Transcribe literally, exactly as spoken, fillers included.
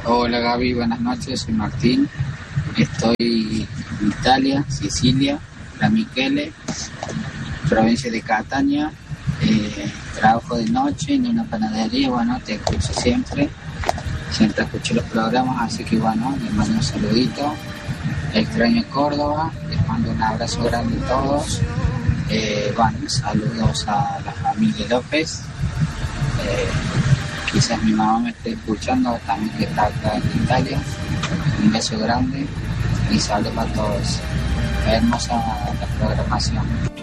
Hola Gaby, buenas noches, soy Martín. Estoy en Italia, Sicilia, La Michele, provincia de Catania. Eh, trabajo de noche en una panadería. Bueno, te escucho siempre. Siempre escucho los programas, así que bueno, les mando un saludito. Extraño Córdoba, les mando un abrazo grande a todos. Eh, bueno, saludos a la familia López. Eh, quizás mi mamá me esté escuchando también, que está acá en Italia. Un beso grande y saludos a todos. Hermosa la programación.